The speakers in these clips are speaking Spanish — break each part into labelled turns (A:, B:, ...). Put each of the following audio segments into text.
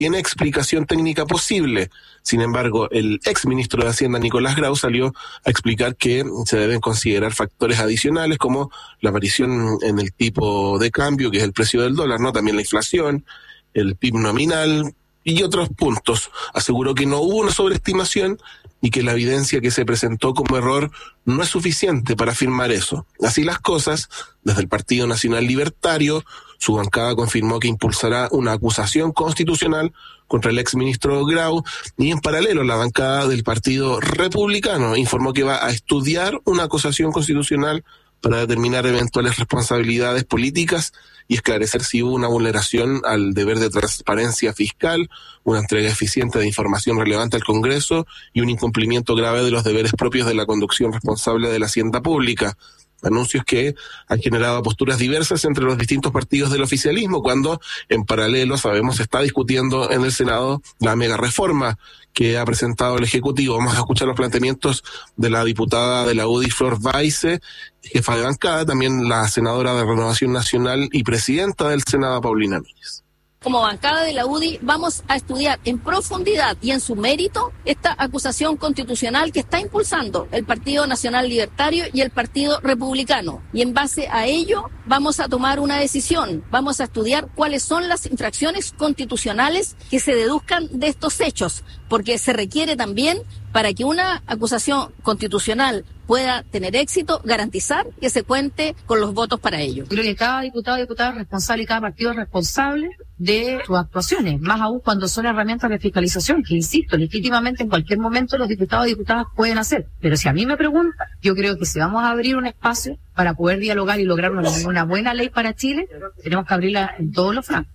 A: tiene explicación técnica posible. Sin embargo, el ex ministro de Hacienda, Nicolás Grau, salió a explicar que se deben considerar factores adicionales como la aparición en el tipo de cambio, que es el precio del dólar, ¿no? También la inflación, el PIB nominal y otros puntos. Aseguró que no hubo una sobreestimación y que la evidencia que se presentó como error no es suficiente para afirmar eso. Así las cosas, desde el Partido Nacional Libertario, su bancada confirmó que impulsará una acusación constitucional contra el exministro Grau, y en paralelo la bancada del Partido Republicano informó que va a estudiar una acusación constitucional para determinar eventuales responsabilidades políticas y esclarecer si hubo una vulneración al deber de transparencia fiscal, una entrega eficiente de información relevante al Congreso y un incumplimiento grave de los deberes propios de la conducción responsable de la hacienda pública. Anuncios que han generado posturas diversas entre los distintos partidos del oficialismo, cuando en paralelo, sabemos, se está discutiendo en el Senado la mega reforma que ha presentado el Ejecutivo. Vamos a escuchar los planteamientos de la diputada de la UDI, Flor Baise, jefa de bancada, también la senadora de Renovación Nacional y presidenta del Senado, Paulina Núñez.
B: Como bancada de la UDI vamos a estudiar en profundidad y en su mérito esta acusación constitucional que está impulsando el Partido Nacional Libertario y el Partido Republicano. Y en base a ello vamos a tomar una decisión. Vamos a estudiar cuáles son las infracciones constitucionales que se deduzcan de estos hechos, porque se requiere también, para que una acusación constitucional pueda tener éxito, garantizar que se cuente con los votos para ello.
C: Creo que cada diputado y diputada es responsable y cada partido es responsable de sus actuaciones, más aún cuando son herramientas de fiscalización, que insisto, legítimamente en cualquier momento los diputados y diputadas pueden hacer. Pero si a mí me preguntan, yo creo que si vamos a abrir un espacio para poder dialogar y lograr una buena ley para Chile, tenemos que abrirla en todos los francos.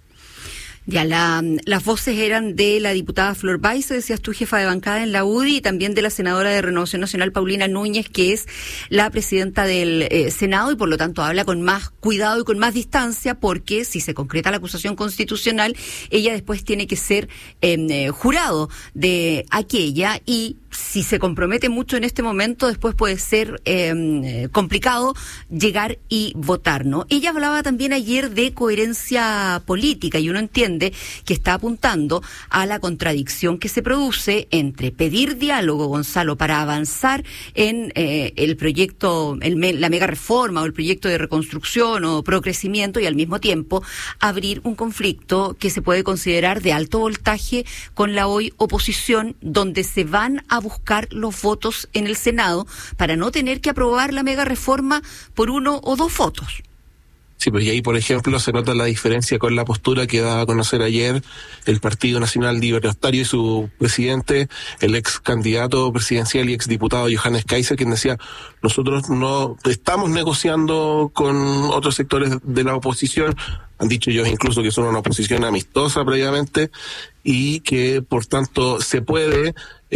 D: Ya, las voces eran de la diputada Flor Baise, decías tú, jefa de bancada en la UDI, y también de la senadora de Renovación Nacional, Paulina Núñez, que es la presidenta del Senado, y por lo tanto habla con más cuidado y con más distancia, porque si se concreta la acusación constitucional, ella después tiene que ser jurado de aquella, y si se compromete mucho en este momento, después puede ser complicado llegar y votar, ¿no? Ella hablaba también ayer de coherencia política, y uno entiende que está apuntando a la contradicción que se produce entre pedir diálogo, Gonzalo, para avanzar en el proyecto, la mega reforma o el proyecto de reconstrucción o procrecimiento, y al mismo tiempo abrir un conflicto que se puede considerar de alto voltaje con la hoy oposición, donde se van a buscar los votos en el Senado para no tener que aprobar la mega reforma por 1 o 2 votos.
A: Sí, pues y ahí, por ejemplo, se nota la diferencia con la postura que daba a conocer ayer el Partido Nacional Libertario y su presidente, el ex candidato presidencial y ex diputado Johannes Kaiser, quien decía: nosotros no estamos negociando con otros sectores de la oposición. Han dicho ellos incluso que son una oposición amistosa previamente, y que por tanto se puede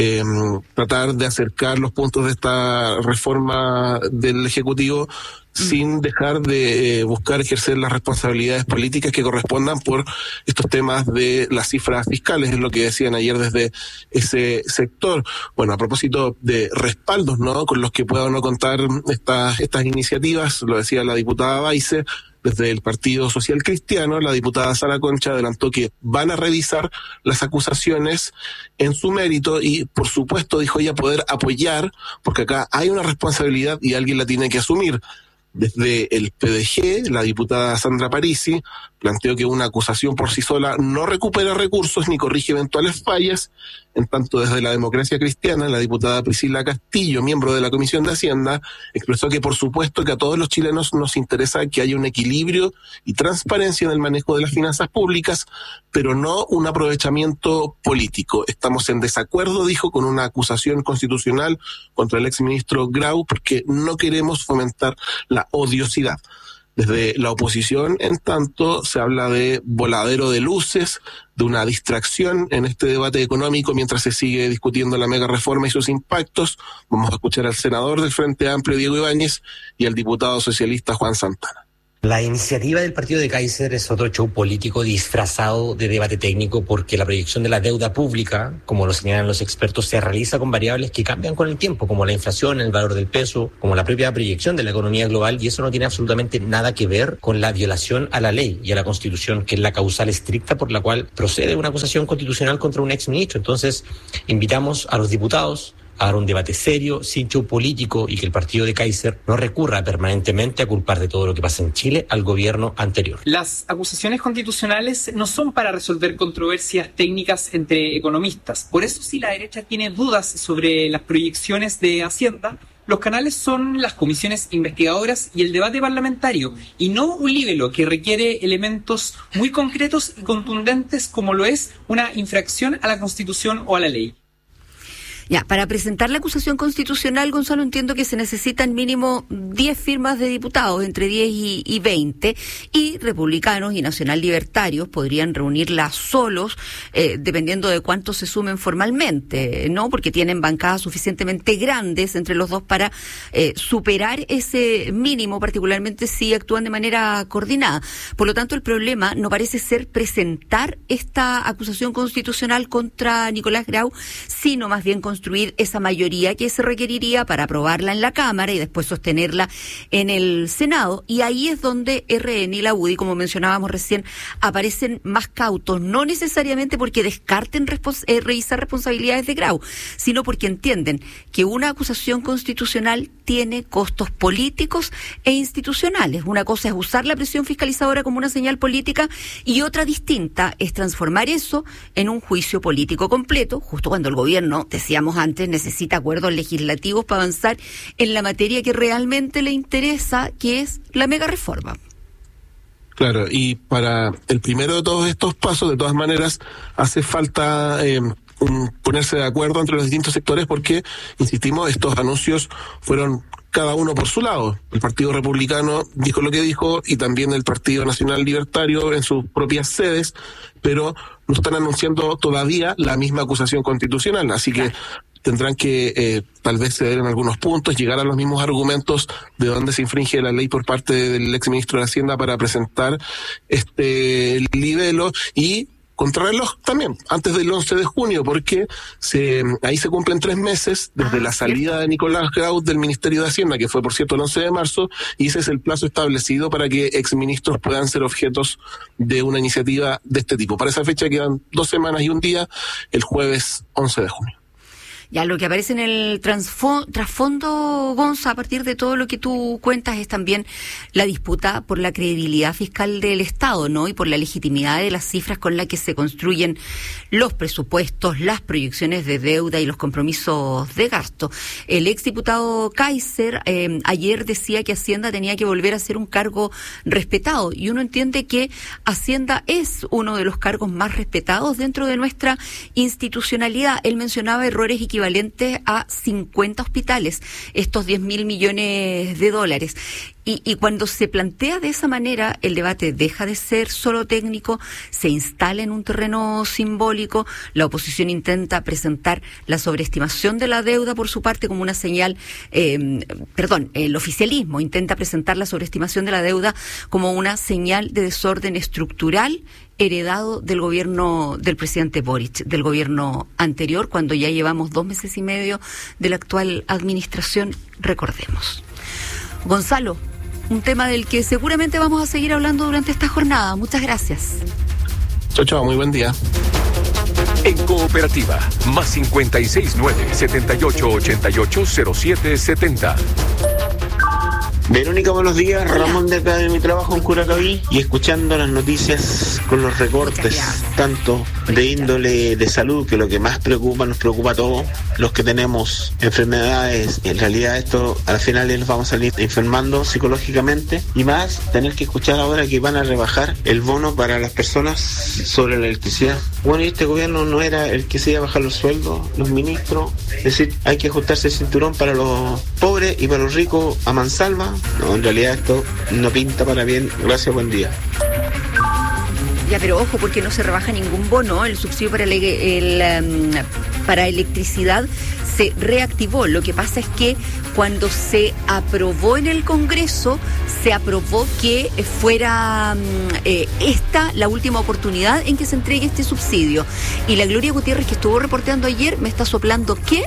A: tratar de acercar los puntos de esta reforma del Ejecutivo sin dejar de buscar ejercer las responsabilidades políticas que correspondan por estos temas de las cifras fiscales, es lo que decían ayer desde ese sector. Bueno, a propósito de respaldos, ¿no?, con los que pueda o no contar estas iniciativas, lo decía la diputada Baise. Desde el Partido Social Cristiano, la diputada Sara Concha adelantó que van a revisar las acusaciones en su mérito y, por supuesto, dijo ella, poder apoyar, porque acá hay una responsabilidad y alguien la tiene que asumir. Desde el PDG, la diputada Sandra Parisi planteó que una acusación por sí sola no recupera recursos ni corrige eventuales fallas. En tanto, desde la Democracia Cristiana, la diputada Priscila Castillo, miembro de la Comisión de Hacienda, expresó que por supuesto que a todos los chilenos nos interesa que haya un equilibrio y transparencia en el manejo de las finanzas públicas, pero no un aprovechamiento político. Estamos en desacuerdo, dijo, con una acusación constitucional contra el exministro Grau, porque no queremos fomentar la odiosidad. Desde la oposición, en tanto, se habla de voladero de luces, de una distracción en este debate económico mientras se sigue discutiendo la mega reforma y sus impactos. Vamos a escuchar al senador del Frente Amplio, Diego Ibáñez, y al diputado socialista Juan Santana.
E: La iniciativa del partido de Kaiser es otro show político disfrazado de debate técnico, porque la proyección de la deuda pública, como lo señalan los expertos, se realiza con variables que cambian con el tiempo, como la inflación, el valor del peso, como la propia proyección de la economía global, y eso no tiene absolutamente nada que ver con la violación a la ley y a la Constitución, que es la causal estricta por la cual procede una acusación constitucional contra un exministro. Entonces, invitamos a los diputados a dar un debate serio, sin show político, y que el partido de Kaiser no recurra permanentemente a culpar de todo lo que pasa en Chile al gobierno anterior.
F: Las acusaciones constitucionales no son para resolver controversias técnicas entre economistas. Por eso, si la derecha tiene dudas sobre las proyecciones de Hacienda, los canales son las comisiones investigadoras y el debate parlamentario, y no un libelo que requiere elementos muy concretos y contundentes, como lo es una infracción a la Constitución o a la ley.
D: Ya, para presentar la acusación constitucional, Gonzalo, entiendo que se necesitan mínimo 10 firmas de diputados, entre 10 y 20, y republicanos y nacional libertarios podrían reunirlas solos, dependiendo de cuántos se sumen formalmente, ¿no? Porque tienen bancadas suficientemente grandes entre los dos para superar ese mínimo, particularmente si actúan de manera coordinada. Por lo tanto, el problema no parece ser presentar esta acusación constitucional contra Nicolás Grau, sino más bien construir esa mayoría que se requeriría para aprobarla en la Cámara y después sostenerla en el Senado. Y ahí es donde RN y la UDI, como mencionábamos recién, aparecen más cautos, no necesariamente porque descarten revisar responsabilidades de Grau, sino porque entienden que una acusación constitucional tiene costos políticos e institucionales. Una cosa es usar la presión fiscalizadora como una señal política, y otra distinta es transformar eso en un juicio político completo, justo cuando el gobierno, decíamos antes, necesita acuerdos legislativos para avanzar en la materia que realmente le interesa, que es la mega reforma.
A: Claro, y para el primero de todos estos pasos, de todas maneras, hace falta ponerse de acuerdo entre los distintos sectores, porque, insistimos, estos anuncios fueron cada uno por su lado. El Partido Republicano dijo lo que dijo, y también el Partido Nacional Libertario en sus propias sedes, pero no están anunciando todavía la misma acusación constitucional, así que tendrán que tal vez ceder en algunos puntos, llegar a los mismos argumentos de dónde se infringe la ley por parte del exministro de Hacienda para presentar este libelo, y contrarreloj también, antes del 11 de junio, porque ahí se cumplen 3 meses desde la salida de Nicolás Grau del Ministerio de Hacienda, que fue, por cierto, el 11 de marzo, y ese es el plazo establecido para que exministros puedan ser objetos de una iniciativa de este tipo. Para esa fecha quedan 2 semanas y un día, el jueves 11 de junio.
D: Ya, lo que aparece en el trasfondo, Gonza, a partir de todo lo que tú cuentas, es también la disputa por la credibilidad fiscal del Estado, ¿no? Y por la legitimidad de las cifras con las que se construyen los presupuestos, las proyecciones de deuda y los compromisos de gasto. El exdiputado Kaiser ayer decía que Hacienda tenía que volver a ser un cargo respetado, y uno entiende que Hacienda es uno de los cargos más respetados dentro de nuestra institucionalidad. Él mencionaba errores equivalentes a 50 hospitales, estos 10.000 millones de dólares. Y cuando se plantea de esa manera, el debate deja de ser solo técnico, se instala en un terreno simbólico. La oposición intenta presentar la sobreestimación de la deuda por su parte como una señal, el oficialismo intenta presentar la sobreestimación de la deuda como una señal de desorden estructural heredado del gobierno del presidente Boric, del gobierno anterior, cuando ya llevamos 2 meses y medio de la actual administración, recordemos. Gonzalo, un tema del que seguramente vamos a seguir hablando durante esta jornada. Muchas gracias.
A: Chao, muy buen día.
G: En Cooperativa, más 569-7888-0770.
H: Verónica, buenos días. Ramón de acá de mi trabajo en Curacaví, y escuchando las noticias con los recortes, tanto de índole de salud, que lo que más nos preocupa a todos los que tenemos enfermedades. En realidad esto al final nos vamos a salir enfermando psicológicamente, y más tener que escuchar ahora que van a rebajar el bono para las personas sobre la electricidad. Bueno, y este gobierno no era el que se iba a bajar los sueldos, los ministros, es decir, hay que ajustarse el cinturón para los pobres y para los ricos a mansalva. No, en realidad esto no pinta para bien. Gracias, buen día.
D: Ya, pero ojo, porque no se rebaja ningún bono. El subsidio para electricidad se reactivó. Lo que pasa es que cuando se aprobó en el Congreso, se aprobó que fuera esta la última oportunidad en que se entregue este subsidio. Y la Gloria Gutiérrez, que estuvo reporteando ayer, me está soplando que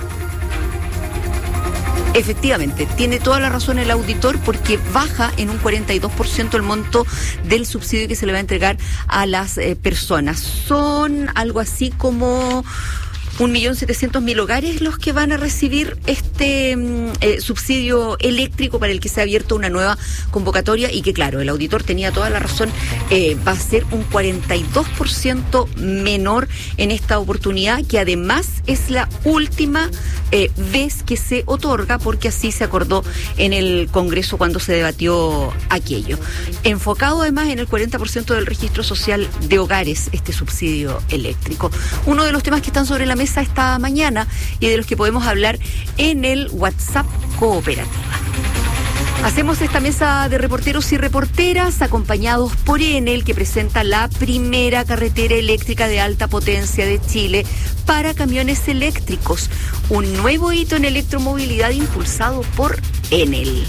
D: efectivamente, tiene toda la razón el auditor, porque baja en un 42% el monto del subsidio que se le va a entregar a las personas. Son algo así como 1.700.000 hogares los que van a recibir este subsidio eléctrico, para el que se ha abierto una nueva convocatoria, y que, claro, el auditor tenía toda la razón, va a ser un 42% menor en esta oportunidad, que además es la última vez que se otorga, porque así se acordó en el Congreso cuando se debatió aquello. Enfocado además en el 40% del registro social de hogares, este subsidio eléctrico. Uno de los temas que están sobre la mesa esta mañana y de los que podemos hablar en el WhatsApp Cooperativa. Hacemos esta mesa de reporteros y reporteras acompañados por Enel, que presenta la primera carretera eléctrica de alta potencia de Chile para camiones eléctricos. Un nuevo hito en electromovilidad impulsado por Enel.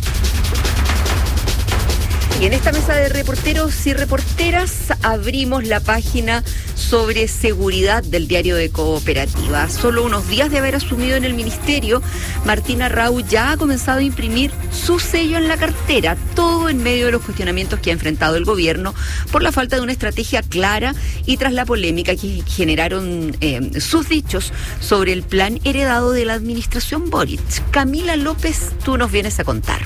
D: Y en esta mesa de reporteros y reporteras abrimos la página sobre seguridad del diario de Cooperativa. Solo unos días de haber asumido en el ministerio, Martina Arrau ya ha comenzado a imprimir su sello en la cartera, todo en medio de los cuestionamientos que ha enfrentado el gobierno por la falta de una estrategia clara y tras la polémica que generaron sus dichos sobre el plan heredado de la administración Boric. Camila López, tú nos vienes a contar.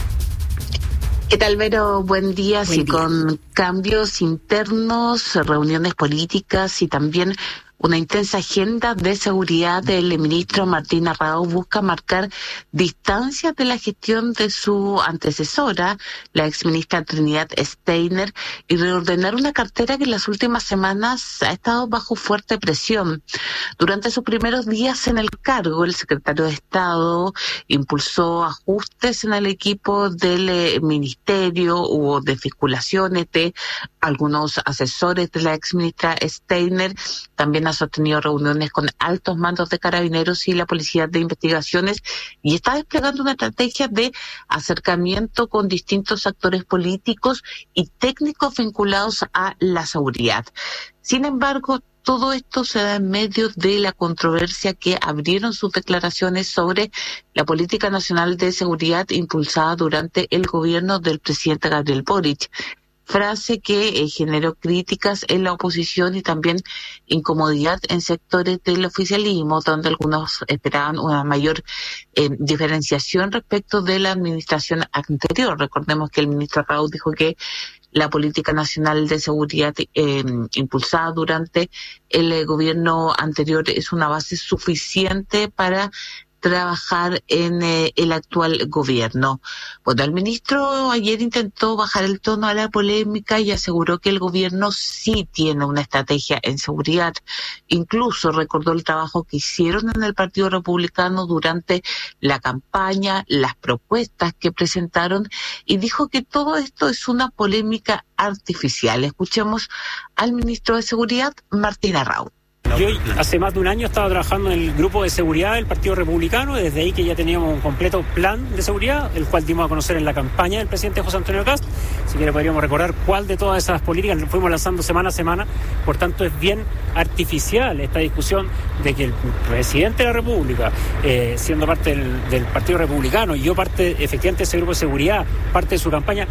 I: ¿Qué tal, Vero? Buen día.
D: Buen día.
I: Con cambios internos, reuniones políticas y también una intensa agenda de seguridad, el ministro Martín Arrau busca marcar distancias de la gestión de su antecesora, la exministra Trinidad Steiner, y reordenar una cartera que en las últimas semanas ha estado bajo fuerte presión. Durante sus primeros días en el cargo, el secretario de Estado impulsó ajustes en el equipo del ministerio, hubo desvinculaciones de algunos asesores de la exministra Steiner, también ha sostenido reuniones con altos mandos de Carabineros y la Policía de Investigaciones, y está desplegando una estrategia de acercamiento con distintos actores políticos y técnicos vinculados a la seguridad. Sin embargo, todo esto se da en medio de la controversia que abrieron sus declaraciones sobre la política nacional de seguridad impulsada durante el gobierno del presidente Gabriel Boric. Frase que generó críticas en la oposición y también incomodidad en sectores del oficialismo, donde algunos esperaban una mayor diferenciación respecto de la administración anterior. Recordemos que el ministro Arrau dijo que la política nacional de seguridad impulsada durante el gobierno anterior es una base suficiente para trabajar en el actual gobierno. Bueno, el ministro ayer intentó bajar el tono a la polémica y aseguró que el gobierno sí tiene una estrategia en seguridad. Incluso recordó el trabajo que hicieron en el Partido Republicano durante la campaña, las propuestas que presentaron, y dijo que todo esto es una polémica artificial. Escuchemos al ministro de Seguridad, Martín Arrau.
J: Yo hace más de un año estaba trabajando en el grupo de seguridad del Partido Republicano, desde ahí que ya teníamos un completo plan de seguridad, el cual dimos a conocer en la campaña del presidente José Antonio Kast. Si quiere podríamos recordar cuál de todas esas políticas fuimos lanzando semana a semana. Por tanto, es bien artificial esta discusión de que el presidente de la República, siendo parte del Partido Republicano, y yo parte efectivamente de ese grupo de seguridad, parte de su campaña,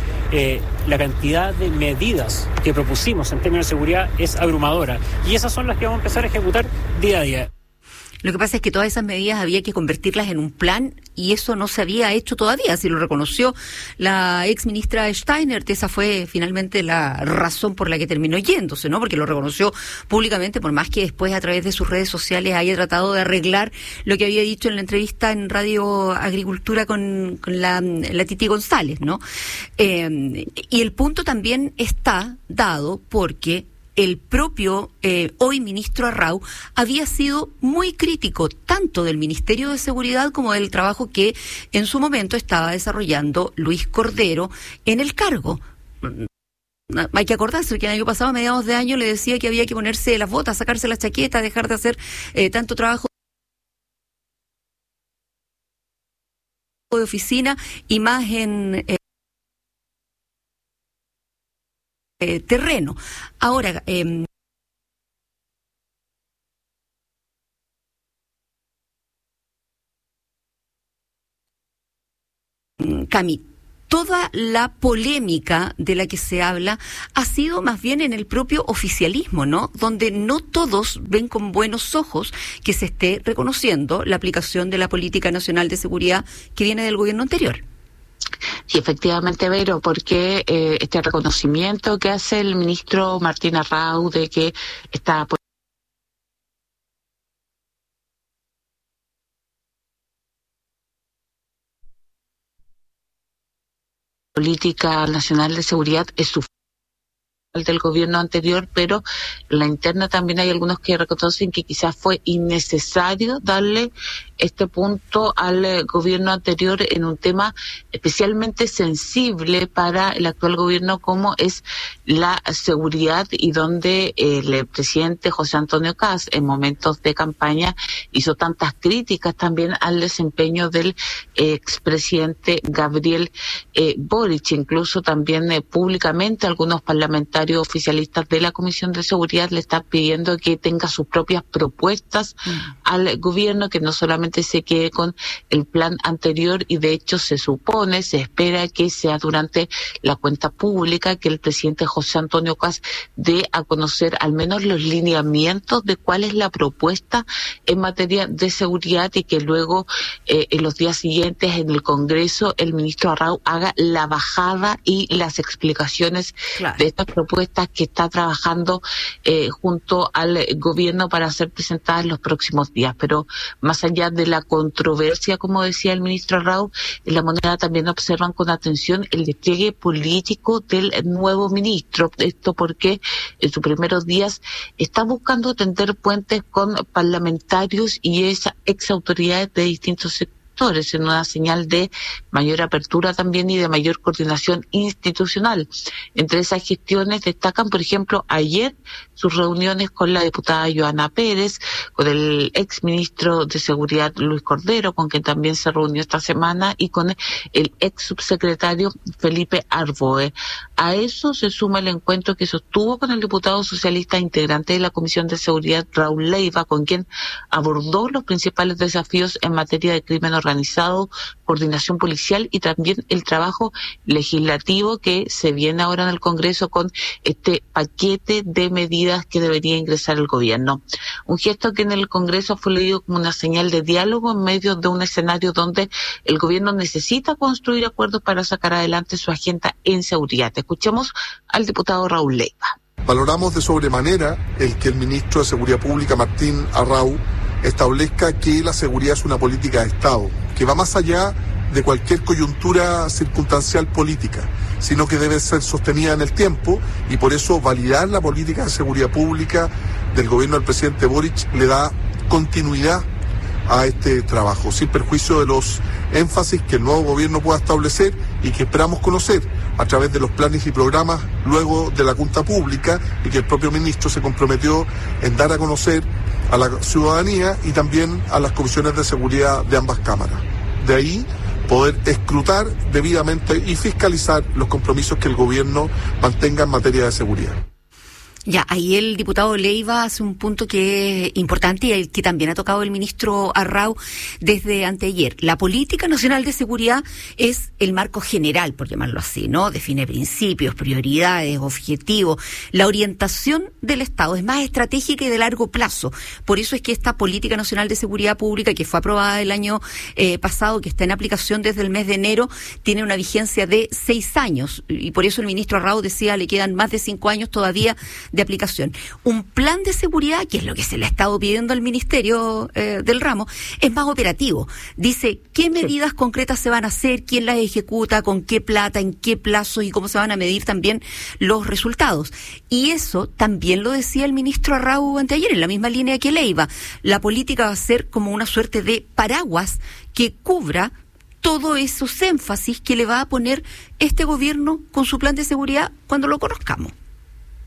J: la cantidad de medidas que propusimos en términos de seguridad es abrumadora. Y esas son las que vamos a empezar a ejecutar día a día.
D: Lo que pasa es que todas esas medidas había que convertirlas en un plan, y eso no se había hecho todavía. Así lo reconoció la ex ministra Steiner, que esa fue finalmente la razón por la que terminó yéndose, ¿no? Porque lo reconoció públicamente, por más que después a través de sus redes sociales haya tratado de arreglar lo que había dicho en la entrevista en Radio Agricultura con la Titi González, ¿no? Y el punto también está dado porque el propio hoy ministro Arrau había sido muy crítico tanto del Ministerio de Seguridad como del trabajo que en su momento estaba desarrollando Luis Cordero en el cargo. Hay que acordarse que el año pasado, a mediados de año, le decía que había que ponerse las botas, sacarse la chaqueta, dejar de hacer tanto trabajo de oficina y más en terreno. Ahora, Cami, toda la polémica de la que se habla ha sido más bien en el propio oficialismo, ¿no? Donde no todos ven con buenos ojos que se esté reconociendo la aplicación de la Política Nacional de Seguridad que viene del gobierno anterior.
I: Sí, efectivamente, Vero, porque este reconocimiento que hace el ministro Martín Arrau de que esta Política Nacional de Seguridad es su del gobierno anterior, pero en la interna también hay algunos que reconocen que quizás fue innecesario darle este punto al gobierno anterior en un tema especialmente sensible para el actual gobierno como es la seguridad, y donde el presidente José Antonio Kast en momentos de campaña hizo tantas críticas también al desempeño del expresidente Gabriel Boric. Incluso también públicamente algunos parlamentarios oficialistas de la Comisión de Seguridad le están pidiendo que tenga sus propias propuestas al gobierno, que no solamente se quede con el plan anterior, y de hecho se espera que sea durante la cuenta pública que el presidente José Antonio Kast dé a conocer al menos los lineamientos de cuál es la propuesta en materia de seguridad, y que luego en los días siguientes en el Congreso el ministro Arrau haga la bajada y las explicaciones de estas propuestas que está trabajando junto al gobierno para ser presentadas en los próximos días. Pero más allá de la controversia, como decía el ministro Arrau, en La Moneda también observan con atención el despliegue político del nuevo ministro. Esto porque en sus primeros días está buscando tender puentes con parlamentarios y ex autoridades de distintos sectores, en una señal de mayor apertura también y de mayor coordinación institucional. Entre esas gestiones destacan, por ejemplo, ayer sus reuniones con la diputada Joana Pérez, con el exministro de Seguridad Luis Cordero, con quien también se reunió esta semana, y con el ex subsecretario Felipe Arboe. A eso se suma el encuentro que sostuvo con el diputado socialista integrante de la Comisión de Seguridad Raúl Leiva, con quien abordó los principales desafíos en materia de crimen organizado, coordinación policial y también el trabajo legislativo que se viene ahora en el Congreso con este paquete de medidas que debería ingresar el gobierno. Un gesto que en el Congreso fue leído como una señal de diálogo en medio de un escenario donde el gobierno necesita construir acuerdos para sacar adelante su agenda en seguridad. Escuchemos al diputado Raúl Leiva.
K: Valoramos de sobremanera el que el ministro de Seguridad Pública, Martín Arrau, establezca que la seguridad es una política de Estado, que va más allá de cualquier coyuntura circunstancial política, sino que debe ser sostenida en el tiempo, y por eso validar la política de seguridad pública del gobierno del presidente Boric le da continuidad a este trabajo, sin perjuicio de los énfasis que el nuevo gobierno pueda establecer y que esperamos conocer a través de los planes y programas luego de la junta pública, y que el propio ministro se comprometió en dar a conocer a la ciudadanía y también a las comisiones de seguridad de ambas cámaras. De ahí poder escrutar debidamente y fiscalizar los compromisos que el gobierno mantenga en materia de seguridad.
D: Ya, ahí el diputado Leiva hace un punto que es importante y el que también ha tocado el ministro Arrau desde anteayer. La Política Nacional de Seguridad es el marco general, por llamarlo así, ¿no? Define principios, prioridades, objetivos. La orientación del Estado es más estratégica y de largo plazo. Por eso es que esta Política Nacional de Seguridad Pública, que fue aprobada el año pasado, que está en aplicación desde el mes de enero, tiene una vigencia de 6 años. Y por eso el ministro Arrau decía, le quedan más de 5 años todavía de aplicación. Un plan de seguridad, que es lo que se le ha estado pidiendo al Ministerio del ramo, es más operativo. Dice qué medidas concretas se van a hacer, quién las ejecuta, con qué plata, en qué plazo y cómo se van a medir también los resultados. Y eso también lo decía el ministro Arrau anteayer, en la misma línea que Leiva. La política va a ser como una suerte de paraguas que cubra todos esos énfasis que le va a poner este gobierno con su plan de seguridad cuando lo conozcamos.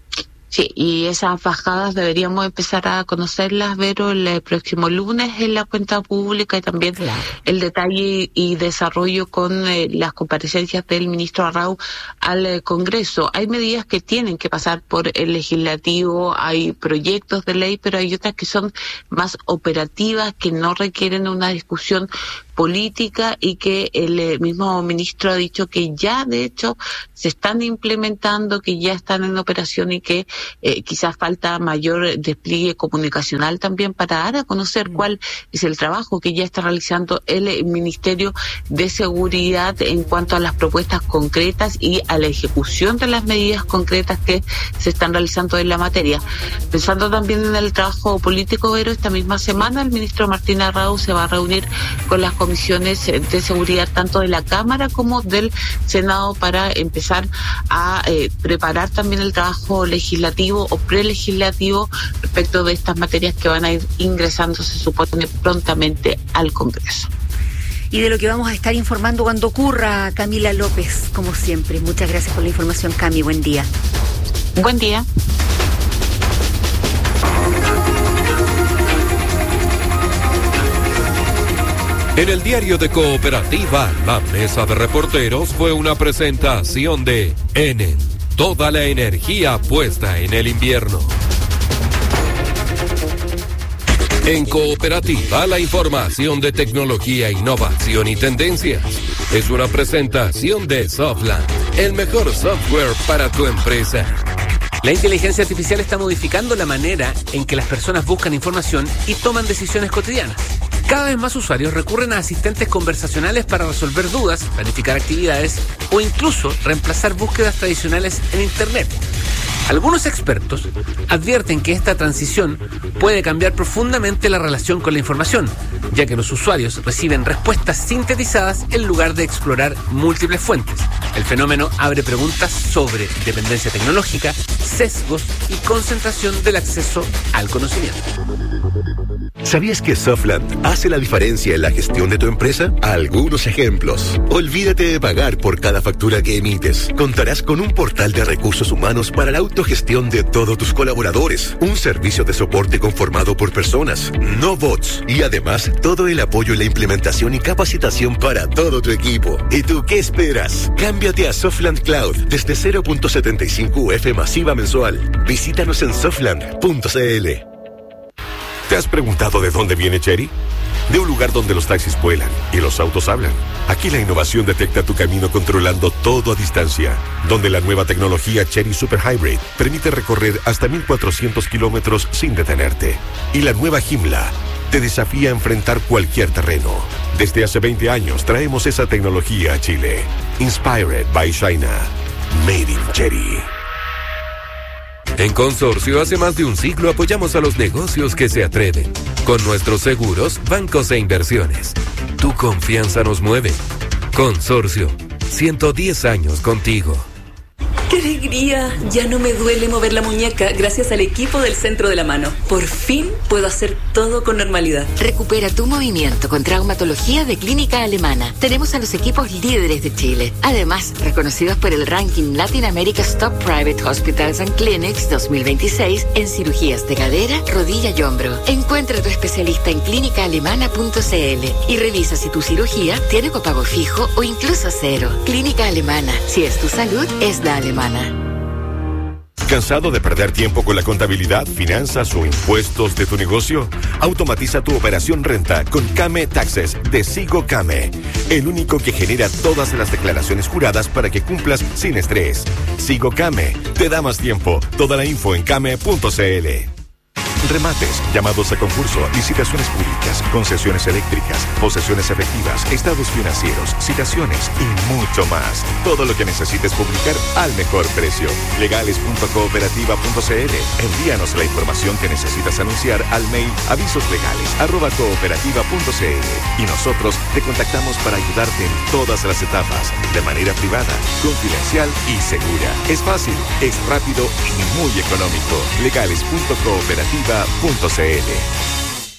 I: Sí, y esas bajadas deberíamos empezar a conocerlas, Vero, el próximo lunes en la cuenta pública y también el detalle y desarrollo con las comparecencias del ministro Arrau al Congreso. Hay medidas que tienen que pasar por el legislativo, hay proyectos de ley, pero hay otras que son más operativas, que no requieren una discusión política y que el mismo ministro ha dicho que ya de hecho se están implementando, que ya están en operación y que quizás falta mayor despliegue comunicacional también para dar a conocer cuál es el trabajo que ya está realizando el Ministerio de Seguridad en cuanto a las propuestas concretas y a la ejecución de las medidas concretas que se están realizando en la materia. Pensando también en el trabajo político, Vero, esta misma semana el ministro Martín Arrau se va a reunir con las comisiones de seguridad tanto de la Cámara como del Senado para empezar a preparar también el trabajo legislativo o prelegislativo respecto de estas materias que van a ir ingresando, se supone, prontamente al Congreso.
D: Y de lo que vamos a estar informando cuando ocurra, Camila López, como siempre. Muchas gracias por la información, Cami. Buen día.
I: Buen día.
L: En el diario de Cooperativa, la mesa de reporteros fue una presentación de Enel. Toda la energía puesta en el invierno. En Cooperativa, la información de tecnología, innovación y tendencias. Es una presentación de Softland, el mejor software para tu empresa.
M: La inteligencia artificial está modificando la manera en que las personas buscan información y toman decisiones cotidianas. Cada vez más usuarios recurren a asistentes conversacionales para resolver dudas, planificar actividades o incluso reemplazar búsquedas tradicionales en Internet. Algunos expertos advierten que esta transición puede cambiar profundamente la relación con la información, ya que los usuarios reciben respuestas sintetizadas en lugar de explorar múltiples fuentes. El fenómeno abre preguntas sobre dependencia tecnológica, sesgos y concentración del acceso al conocimiento.
N: ¿Sabías que Softland hace la diferencia en la gestión de tu empresa? Algunos ejemplos. Olvídate de pagar por cada factura que emites. Contarás con un portal de recursos humanos para la autogestión de todos tus colaboradores. Un servicio de soporte conformado por personas, no bots. Y además, todo el apoyo en la implementación y capacitación para todo tu equipo. ¿Y tú qué esperas? Cámbiate a Softland Cloud desde 0.75 UF masiva mensual. Visítanos en softland.cl.
G: ¿Te has preguntado de dónde viene Chery? De un lugar donde los taxis vuelan y los autos hablan. Aquí la innovación detecta tu camino controlando todo a distancia. Donde la nueva tecnología Chery Super Hybrid permite recorrer hasta 1.400 kilómetros sin detenerte. Y la nueva Joomla te desafía a enfrentar cualquier terreno. Desde hace 20 años traemos esa tecnología a Chile. Inspired by China. Made in Chery.
L: En Consorcio, hace más de un siglo apoyamos a los negocios que se atreven. Con nuestros seguros, bancos e inversiones. Tu confianza nos mueve. Consorcio, 110 años contigo.
O: ¡Qué alegría! Ya no me duele mover la muñeca gracias al equipo del Centro de la Mano. Por fin puedo hacer todo con normalidad.
P: Recupera tu movimiento con traumatología de Clínica Alemana. Tenemos a los equipos líderes de Chile. Además, reconocidos por el ranking Latin America's Top Private Hospitals and Clinics 2026 en cirugías de cadera, rodilla y hombro. Encuentra a tu especialista en clínicaalemana.cl y revisa si tu cirugía tiene copago fijo o incluso cero. Clínica Alemana. Si es tu salud, es la alemana.
G: ¿Cansado de perder tiempo con la contabilidad, finanzas o impuestos de tu negocio? Automatiza tu operación renta con Kame Taxes de Sigo Kame, el único que genera todas las declaraciones juradas para que cumplas sin estrés. Sigo Kame te da más tiempo. Toda la info en kame.cl. Remates, llamados a concurso, licitaciones públicas, concesiones eléctricas, posesiones efectivas, estados financieros, citaciones y mucho más. Todo lo que necesites publicar al mejor precio. Legales.cooperativa.cl. Envíanos la información que necesitas anunciar al mail avisoslegales@cooperativa.cl y nosotros te contactamos para ayudarte en todas las etapas, de manera privada, confidencial y segura. Es fácil, es rápido y muy económico. Legales.cooperativa.cl.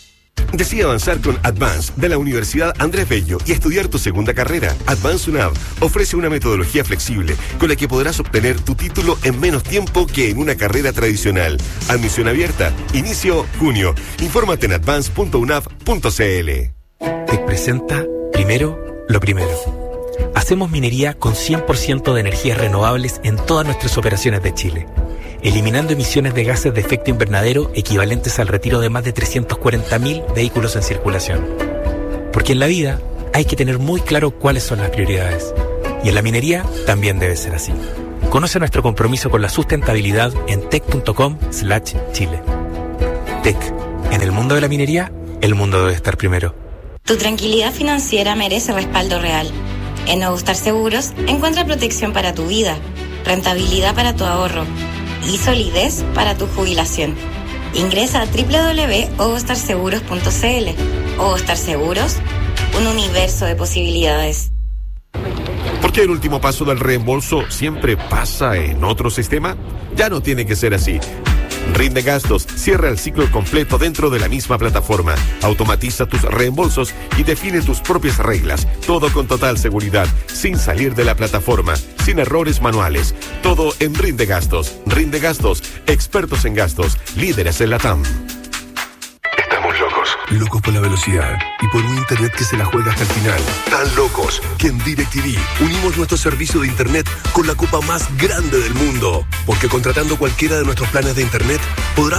N: Decide avanzar con Advance de la Universidad Andrés Bello y estudiar tu segunda carrera. Advance UNAV ofrece una metodología flexible con la que podrás obtener tu título en menos tiempo que en una carrera tradicional. Admisión abierta. Inicio junio. Infórmate en advance.unav.cl.
Q: TEC presenta Primero lo Primero. Hacemos minería con 100% de energías renovables en todas nuestras operaciones de Chile, eliminando emisiones de gases de efecto invernadero equivalentes al retiro de más de 340.000 vehículos en circulación. Porque en la vida hay que tener muy claro cuáles son las prioridades. Y en la minería también debe ser así. Conoce nuestro compromiso con la sustentabilidad en tec.com/Chile. TEC. En el mundo de la minería, el mundo debe estar primero.
R: Tu tranquilidad financiera merece respaldo real. En Nuevo Star Seguros encuentra protección para tu vida, rentabilidad para tu ahorro y solidez para tu jubilación. Ingresa a www.ovostarseguros.cl. Ovo Star Seguros, un universo de posibilidades.
N: ¿Por qué el último paso del reembolso siempre pasa en otro sistema? Ya no tiene que ser así. Rinde Gastos cierra el ciclo completo dentro de la misma plataforma. Automatiza tus reembolsos y define tus propias reglas. Todo con total seguridad, sin salir de la plataforma, sin errores manuales. Todo en Rinde Gastos. Rinde Gastos, expertos en gastos, líderes en la TAM.
S: Estamos locos por la velocidad y por un internet que se la juega hasta el final. Tan locos que en DirecTV unimos nuestro servicio de internet con la copa más grande del mundo. Porque contratando cualquiera de nuestros planes de internet podrás